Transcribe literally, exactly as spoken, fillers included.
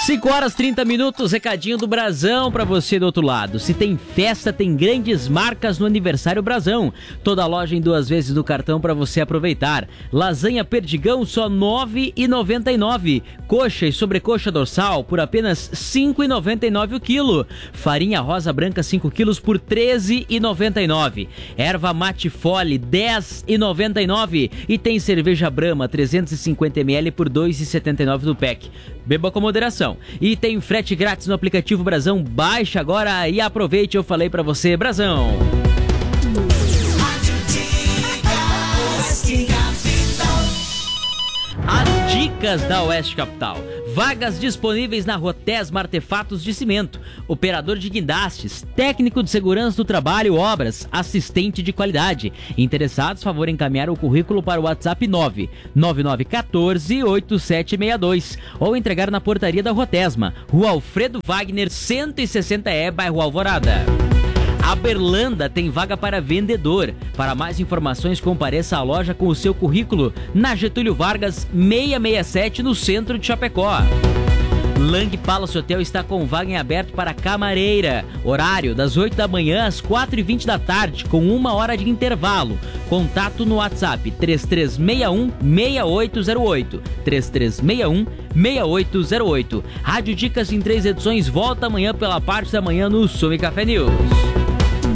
cinco horas e trinta minutos, recadinho do Brasão pra você do outro lado. Se tem festa, tem grandes marcas no aniversário Brasão. Toda loja em duas vezes do cartão pra você aproveitar. Lasanha Perdigão só nove reais e noventa e nove centavos. Coxa e sobrecoxa dorsal por apenas cinco reais e noventa e nove centavos o quilo. Farinha rosa branca cinco quilos por treze reais e noventa e nove centavos. Erva mate fole dez reais e noventa e nove centavos. E tem cerveja Brahma trezentos e cinquenta mililitros por dois reais e setenta e nove centavos do pack. Beba com moderação. E tem frete grátis no aplicativo Brasão. Baixa agora e aproveite, eu falei pra você, Brasão. As dicas da Oeste Capital. Vagas disponíveis na Rotesma Artefatos de Cimento. Operador de guindastes, técnico de segurança do trabalho, obras, assistente de qualidade. Interessados, favor encaminhar o currículo para o WhatsApp nove nove nove um quatro oito sete seis dois ou entregar na portaria da Rotesma, Rua Alfredo Wagner, cento e sessenta E, bairro Alvorada. A Berlanda tem vaga para vendedor. Para mais informações, compareça à loja com o seu currículo na Getúlio Vargas seiscentos e sessenta e sete, no centro de Chapecó. Lang Palace Hotel está com vaga em aberto para camareira. Horário das oito da manhã às quatro e vinte da tarde, com uma hora de intervalo. Contato no WhatsApp três três seis um, seis oito zero oito. três três seis um, seis oito zero oito. Rádio Dicas em três edições volta amanhã pela parte da manhã no Sume Café News.